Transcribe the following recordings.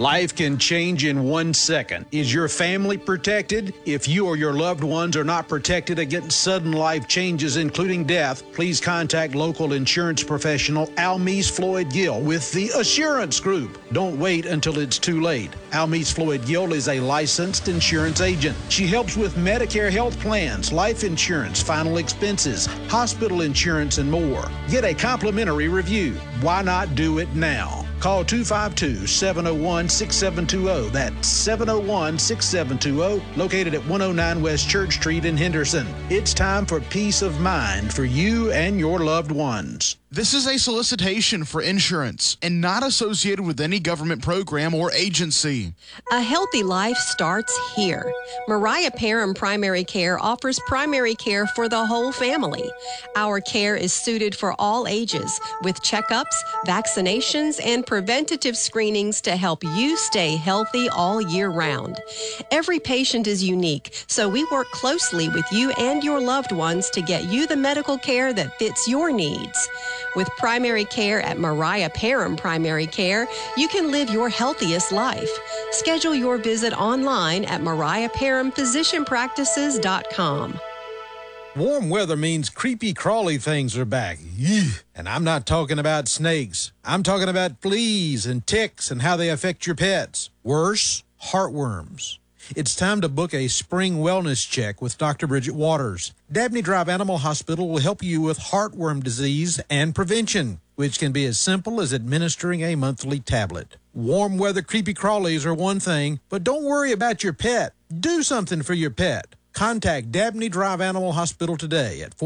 Life can change in 1 second. Is your family protected? If you or your loved ones are not protected against sudden life changes, including death, please contact local insurance professional Almise Floyd Gill with the Assurance Group. Don't wait until it's too late. Almise Floyd Gill is a licensed insurance agent. She helps with Medicare health plans, life insurance, final expenses, hospital insurance, and more. Get a complimentary review. Why not do it now? Call 252-701-6720. That's 701-6720, located at 109 West Church Street in Henderson. It's time for peace of mind for you and your loved ones. This is a solicitation for insurance and not associated with any government program or agency. A healthy life starts here. Mariah Parham Primary Care offers primary care for the whole family. Our care is suited for all ages with checkups, vaccinations, and preventative screenings to help you stay healthy all year round. Every patient is unique, so we work closely with you and your loved ones to get you the medical care that fits your needs. With primary care at Mariah Parham Primary Care, you can live your healthiest life. Schedule your visit online at MariahParhamPhysicianPractices.com. Warm weather means creepy, crawly things are back. Eugh. And I'm not talking about snakes. I'm talking about fleas and ticks and how they affect your pets. Worse, heartworms. It's time to book a spring wellness check with Dr. Bridget Waters. Dabney Drive Animal Hospital will help you with heartworm disease and prevention, which can be as simple as administering a monthly tablet. Warm weather creepy crawlies are one thing, but don't worry about your pet. Do something for your pet. Contact Dabney Drive Animal Hospital today at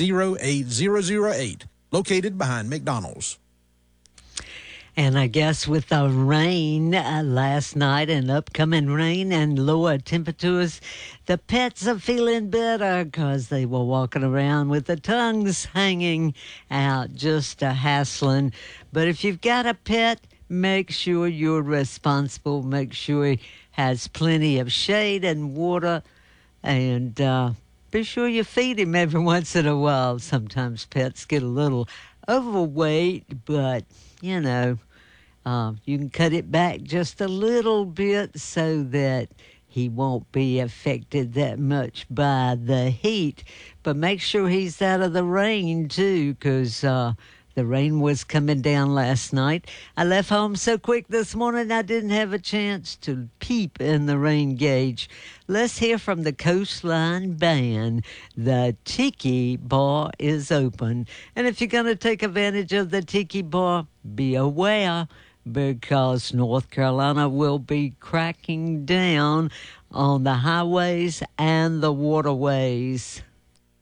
430-8008, located behind McDonald's. And I guess with the rain last night and upcoming rain and lower temperatures, the pets are feeling better because they were walking around with the tongues hanging out, just hassling. But if you've got a pet, make sure you're responsible. Make sure he has plenty of shade and water, and be sure you feed him every once in a while. Sometimes pets get a little overweight, but, you know, you can cut it back just a little bit so that he won't be affected that much by the heat. But make sure he's out of the rain, too, because the rain was coming down last night. I left home so quick this morning I didn't have a chance to peep in the rain gauge. Let's hear from the Coastline Band. The Tiki Bar is open. And if you're going to take advantage of the Tiki Bar, be aware, because North Carolina will be cracking down on the highways and the waterways.